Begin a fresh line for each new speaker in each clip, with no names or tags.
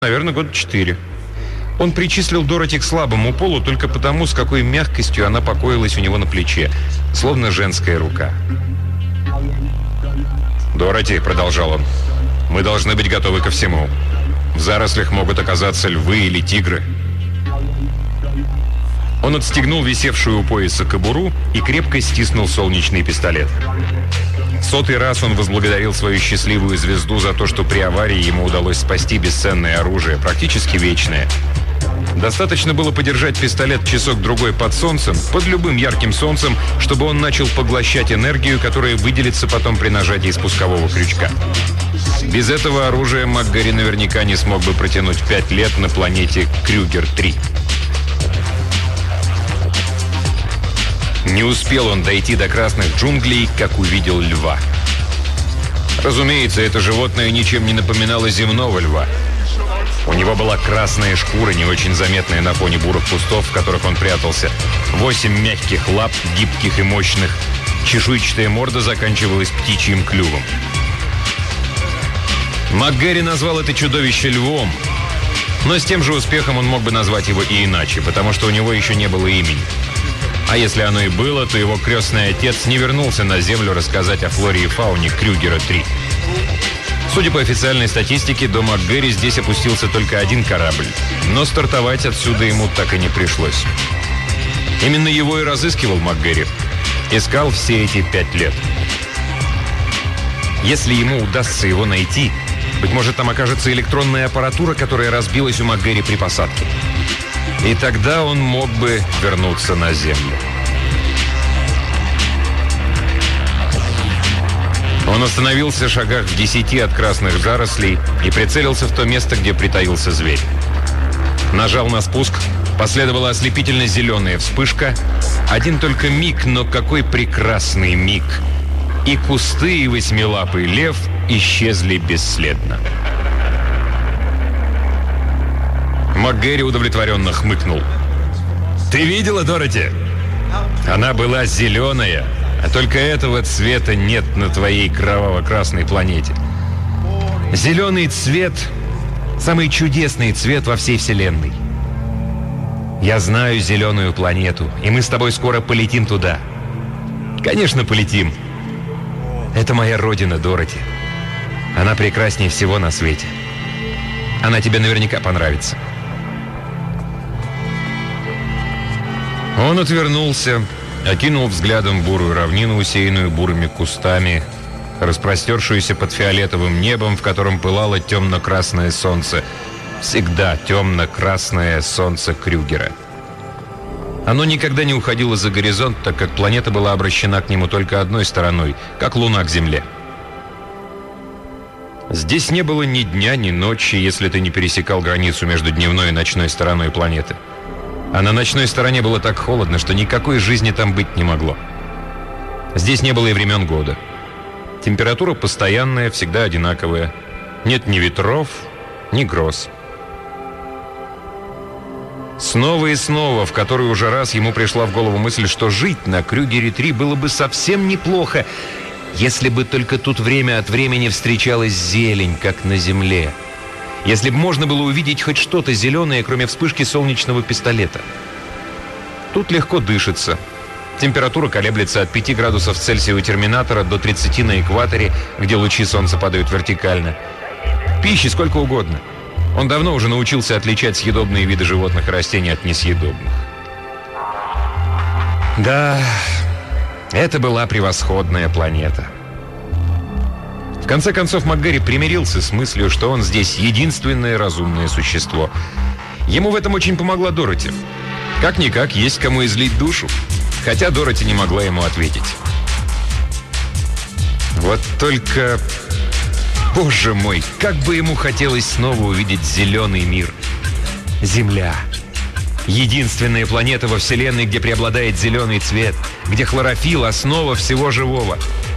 Наверное, года 4. Он причислил Дороти к слабому полу только потому, с какой мягкостью она покоилась у него на плече, словно женская рука. «Дороти», — продолжал он, — «мы должны быть готовы ко всему. В зарослях могут оказаться львы или тигры». Он отстегнул висевшую у пояса кобуру и крепко стиснул солнечный пистолет. В 100-й раз он возблагодарил свою счастливую звезду за то, что при аварии ему удалось спасти бесценное оружие, практически вечное. Достаточно было подержать пистолет часок-другой под солнцем, под любым ярким солнцем, чтобы он начал поглощать энергию, которая выделится потом при нажатии спускового крючка. Без этого оружия МакГэри наверняка не смог бы протянуть 5 лет на планете Крюгер-3. Не успел он дойти до красных джунглей, как увидел льва. Разумеется, это животное ничем не напоминало земного льва. У него была красная шкура, не очень заметная на фоне бурых кустов, в которых он прятался. 8 мягких лап, гибких и мощных. Чешуйчатая морда заканчивалась птичьим клювом. МакГэри назвал это чудовище львом, но с тем же успехом он мог бы назвать его и иначе, потому что у него еще не было имени. А если оно и было, то его крестный отец не вернулся на Землю рассказать о флоре и фауне Крюгера-3. Судя по официальной статистике, до МакГэри здесь опустился только один корабль, но стартовать отсюда ему так и не пришлось. Именно его и разыскивал МакГэри. Искал все эти 5 лет. Если ему удастся его найти, быть может, там окажется электронная аппаратура, которая разбилась у МакГэри при посадке. И тогда он мог бы вернуться на Землю. Он остановился в шагах в 10 от красных зарослей и прицелился в то место, где притаился зверь. Нажал на спуск, последовала ослепительно зеленая вспышка. Один только миг, но какой прекрасный миг! И кусты, и восьмилапый лев исчезли бесследно. МакГэри удовлетворенно хмыкнул. «Ты видела, Дороти? Она была зеленая, а только этого цвета нет на твоей кроваво-красной планете. Зеленый цвет – самый чудесный цвет во всей Вселенной. Я знаю зеленую планету, и мы с тобой скоро полетим туда. Конечно, полетим. Это моя родина, Дороти. Она прекраснее всего на свете. Она тебе наверняка понравится». Он отвернулся, окинул взглядом бурую равнину, усеянную бурыми кустами, распростершуюся под фиолетовым небом, в котором пылало темно-красное солнце. Всегда темно-красное солнце Крюгера. Оно никогда не уходило за горизонт, так как планета была обращена к нему только одной стороной, как Луна к Земле. Здесь не было ни дня, ни ночи, если ты не пересекал границу между дневной и ночной стороной планеты. А на ночной стороне было так холодно, что никакой жизни там быть не могло. Здесь не было и времен года. Температура постоянная, всегда одинаковая. Нет ни ветров, ни гроз. Снова и снова, в который уже раз ему пришла в голову мысль, что жить на Крюгере-3 было бы совсем неплохо, если бы только тут время от времени встречалась зелень, как на Земле. Если бы можно было увидеть хоть что-то зеленое, кроме вспышки солнечного пистолета. Тут легко дышится. Температура колеблется от 5 градусов Цельсия у терминатора до 30 на экваторе, где лучи солнца падают вертикально. Пищи сколько угодно. Он давно уже научился отличать съедобные виды животных и растений от несъедобных. Да, это была превосходная планета. В конце концов, МакГэри примирился с мыслью, что он здесь единственное разумное существо. Ему в этом очень помогла Дороти. Как-никак, есть кому излить душу. Хотя Дороти не могла ему ответить. Вот только... Боже мой, как бы ему хотелось снова увидеть зеленый мир. Земля. Единственная планета во Вселенной, где преобладает зеленый цвет, где хлорофилл – основа всего живого.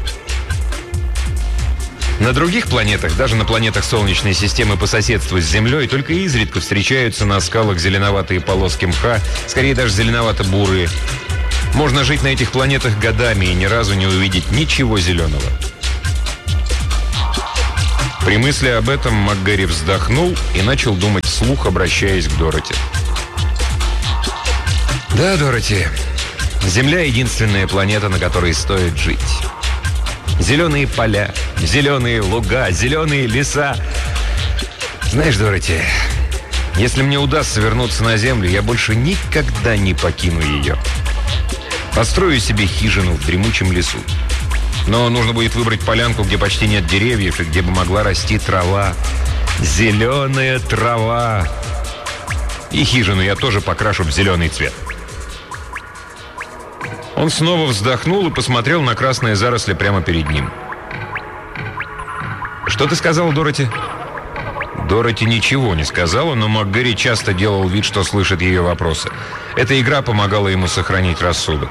На других планетах, даже на планетах Солнечной системы по соседству с Землей, только изредка встречаются на скалах зеленоватые полоски мха, скорее даже зеленовато-бурые. Можно жить на этих планетах годами и ни разу не увидеть ничего зеленого. При мысли об этом МакГэри вздохнул и начал думать вслух, обращаясь к Дороти. «Да, Дороти, Земля — единственная планета, на которой стоит жить. Зеленые поля, зеленые луга, зеленые леса. Знаешь, Дороти, если мне удастся вернуться на Землю, я больше никогда не покину ее. Построю себе хижину в дремучем лесу. Но нужно будет выбрать полянку, где почти нет деревьев и где бы могла расти трава. Зеленая трава. И хижину я тоже покрашу в зеленый цвет». Он снова вздохнул и посмотрел на красные заросли прямо перед ним. «Что ты сказала, Дороти?» Дороти ничего не сказала, но МакГэри часто делал вид, что слышит ее вопросы. Эта игра помогала ему сохранить рассудок.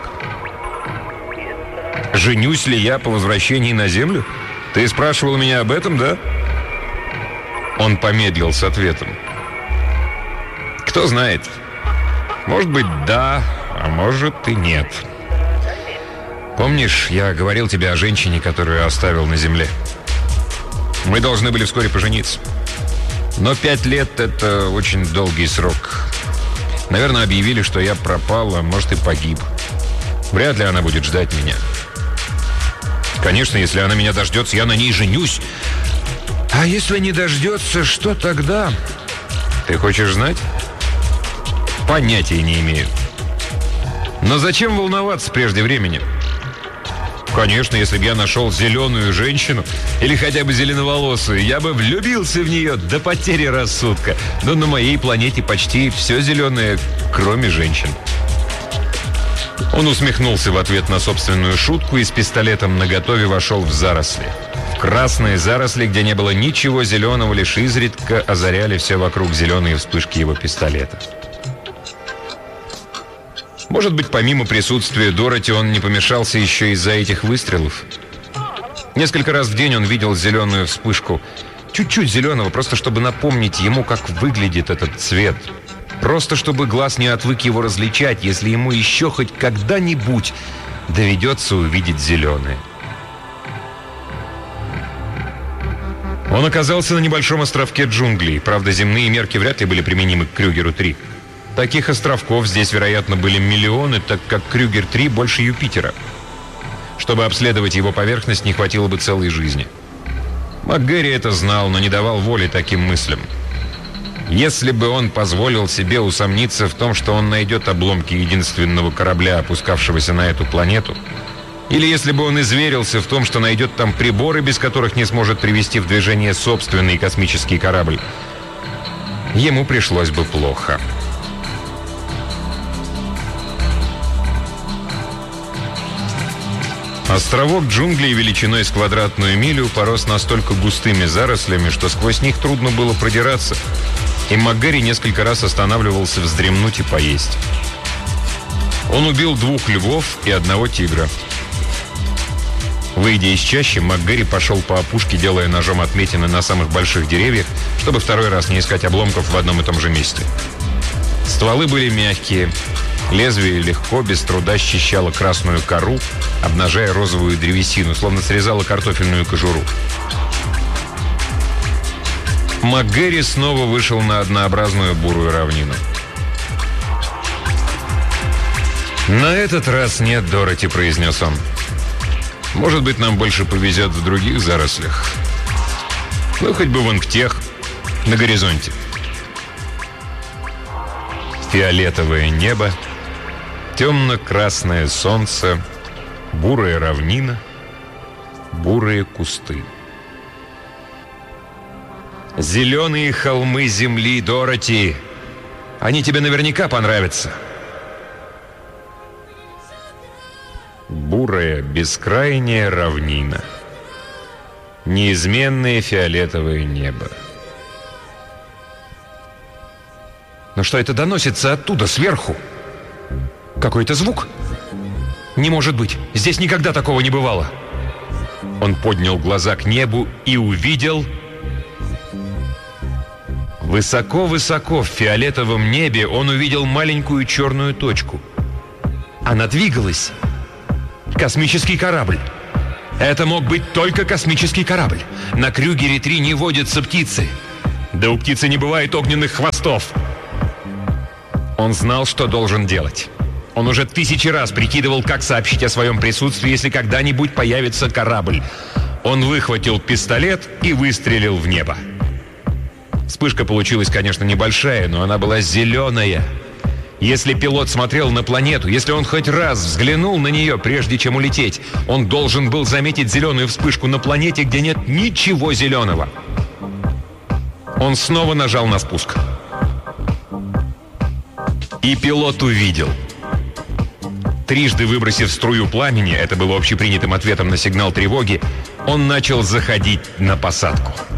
«Женюсь ли я по возвращении на Землю? Ты спрашивал меня об этом, да?» Он помедлил с ответом. «Кто знает. Может быть, да, а может и нет. Помнишь, я говорил тебе о женщине, которую оставил на Земле? Мы должны были вскоре пожениться. Но 5 лет — это очень долгий срок. Наверное, объявили, что я пропал, а может и погиб. Вряд ли она будет ждать меня. Конечно, если она меня дождется, я на ней женюсь. А если не дождется, что тогда? Ты хочешь знать? Понятия не имею. Но зачем волноваться прежде времени? Конечно, если бы я нашел зеленую женщину или хотя бы зеленоволосую, я бы влюбился в нее до потери рассудка. Но на моей планете почти все зеленое, кроме женщин. Он усмехнулся в ответ на собственную шутку и с пистолетом наготове вошел в заросли. В красные заросли, где не было ничего зеленого, лишь изредка озаряли все вокруг зеленые вспышки его пистолета. Может быть, помимо присутствия Дороти, он не помешался еще из-за этих выстрелов. Несколько раз в день он видел зеленую вспышку. Чуть-чуть зеленого, просто чтобы напомнить ему, как выглядит этот цвет. Просто чтобы глаз не отвык его различать, если ему еще хоть когда-нибудь доведется увидеть зеленое. Он оказался на небольшом островке джунглей. Правда, земные мерки вряд ли были применимы к Крюгеру-3. Таких островков здесь, вероятно, были миллионы, так как Крюгер-3 больше Юпитера. Чтобы обследовать его поверхность, не хватило бы целой жизни. МакГэри это знал, но не давал воли таким мыслям. Если бы он позволил себе усомниться в том, что он найдет обломки единственного корабля, опускавшегося на эту планету, или если бы он изверился в том, что найдет там приборы, без которых не сможет привести в движение собственный космический корабль, ему пришлось бы плохо. Островок джунглей величиной с квадратную милю порос настолько густыми зарослями, что сквозь них трудно было продираться, и МакГэри несколько раз останавливался вздремнуть и поесть. Он убил 2 львов и 1 тигра. Выйдя из чащи, МакГэри пошел по опушке, делая ножом отметины на самых больших деревьях, чтобы второй раз не искать обломков в одном и том же месте. Стволы были мягкие. Лезвие легко, без труда счищало красную кору, обнажая розовую древесину, словно срезало картофельную кожуру. МакГэри снова вышел на однообразную бурую равнину. «На этот раз нет, Дороти», — произнес он. «Может быть, нам больше повезет в других зарослях. Ну, хоть бы вон в тех, на горизонте». Фиолетовое небо, темно-красное солнце, бурая равнина, бурые кусты. «Зеленые холмы земли, Дороти! Они тебе наверняка понравятся!» Бурая, бескрайняя равнина. Неизменное фиолетовое небо. Но что это доносится оттуда, сверху? Какой-то звук? Не может быть, здесь никогда такого не бывало. Он поднял глаза к небу и увидел... Высоко-высоко в фиолетовом небе он увидел маленькую черную точку. Она двигалась. Космический корабль. Это мог быть только космический корабль. На Крюгере-3 не водятся птицы. Да у птицы не бывает огненных хвостов. Он знал, что должен делать. Он уже 1000 раз прикидывал, как сообщить о своем присутствии, если когда-нибудь появится корабль. Он выхватил пистолет и выстрелил в небо. Вспышка получилась, конечно, небольшая, но она была зеленая. Если пилот смотрел на планету, если он хоть раз взглянул на нее, прежде чем улететь, он должен был заметить зеленую вспышку на планете, где нет ничего зеленого. Он снова нажал на спуск. И пилот увидел. Трижды выбросив струю пламени, это было общепринятым ответом на сигнал тревоги, он начал заходить на посадку.